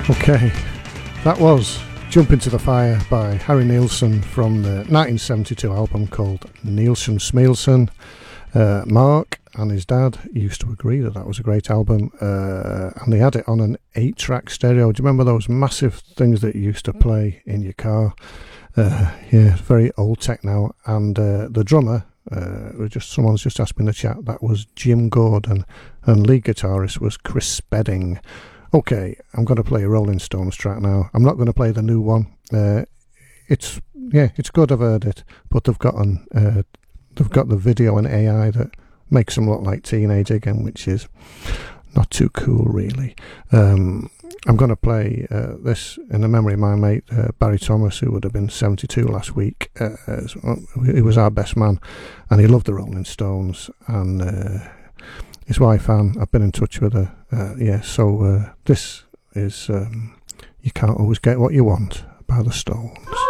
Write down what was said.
Okay, that was Jump Into the Fire by Harry Nilsson from the 1972 album called Nilsson Smilsson. Mark and his dad used to agree that that was a great album, and they had it on an 8-track stereo. Do you remember those massive things that you used to play in your car? Yeah, very old tech now. And the drummer, someone's just asked me in the chat, that was Jim Gordon, and lead guitarist was Chris Spedding. Okay, I'm going to play a Rolling Stones track now. I'm not going to play the new one. It's good, I've heard it, but they've got the video and AI that makes them look like teenage again, which is not too cool, really. I'm going to play this in the memory of my mate Barry Thomas, who would have been 72 last week. He was our best man, and he loved the Rolling Stones, and his wife Anne, I've been in touch with her. So this is You Can't Always Get What You Want by the Stones.